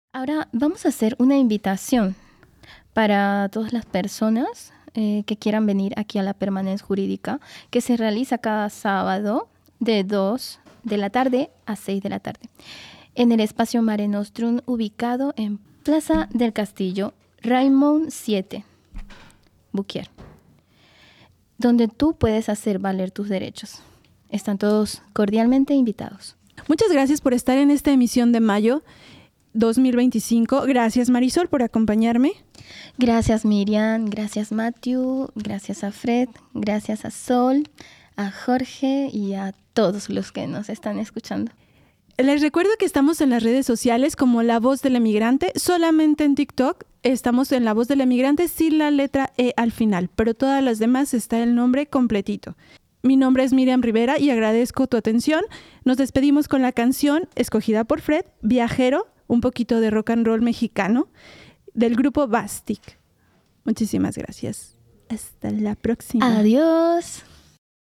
Ahora vamos a hacer una invitación para todas las personas que quieran venir aquí a la Permanez Jurídica, que se realiza cada sábado de 2 de la tarde a 6 de la tarde, en el espacio Mare Nostrum, ubicado en Plaza del Castillo, Raymond 7, Buquier, donde tú puedes hacer valer tus derechos. Están todos cordialmente invitados. Muchas gracias por estar en esta emisión de mayo 2025. Gracias, Marisol, por acompañarme. Gracias, Miriam. Gracias, Matthew. Gracias a Fred. Gracias a Sol, a Jorge y a todos los que nos están escuchando. Les recuerdo que estamos en las redes sociales como La Voz del Emigrante. Solamente en TikTok estamos en La Voz del Emigrante sin la letra E al final, pero todas las demás está el nombre completito. Mi nombre es Miriam Rivera y agradezco tu atención. Nos despedimos con la canción escogida por Fred, Viajero, un poquito de rock and roll mexicano, del grupo Bastic. Muchísimas gracias. Hasta la próxima. Adiós.